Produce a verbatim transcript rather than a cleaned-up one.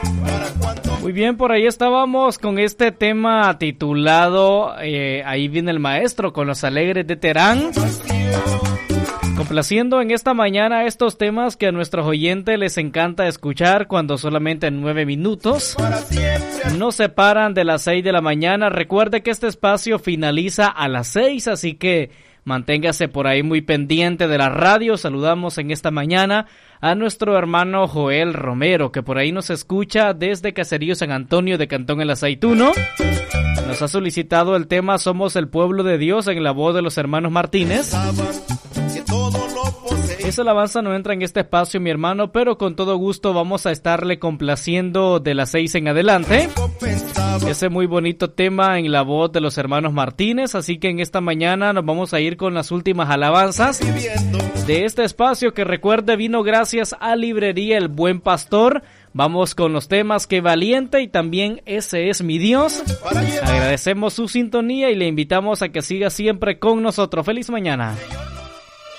Muy bien, por ahí estábamos con este tema titulado eh, Ahí viene el maestro con los alegres de Terán. Complaciendo en esta mañana estos temas que a nuestros oyentes les encanta escuchar cuando solamente en nueve minutos nos separan de las seis de la mañana. Recuerde que este espacio finaliza a las seis, así que manténgase por ahí muy pendiente de la radio. Saludamos en esta mañana a nuestro hermano Joel Romero, que por ahí nos escucha desde Caserío San Antonio de Cantón El Aceituno. Nos ha solicitado el tema Somos el Pueblo de Dios en la voz de los hermanos Martínez. Esa alabanza no entra en este espacio, mi hermano, pero con todo gusto vamos a estarle complaciendo de las seis en adelante. Ese muy bonito tema en la voz de los hermanos Martínez, así que en esta mañana nos vamos a ir con las últimas alabanzas de este espacio que, recuerde, vino gracias a Librería El Buen Pastor. Vamos con los temas Qué Valiente y también Ese es mi Dios. Agradecemos su sintonía y le invitamos a que siga siempre con nosotros. ¡Feliz mañana!